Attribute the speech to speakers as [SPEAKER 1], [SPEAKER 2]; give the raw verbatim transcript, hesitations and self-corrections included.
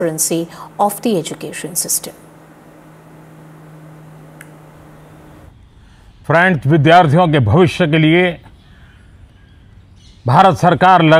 [SPEAKER 1] transparency of the education system.
[SPEAKER 2] Friends, विद्यार्थियों के भविष्य के लिए भारत सरकार